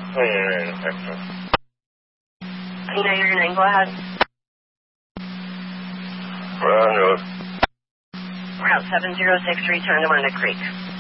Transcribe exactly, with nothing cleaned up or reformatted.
You know your name, go ahead. Route. Route seven zero six, return to Winter Creek.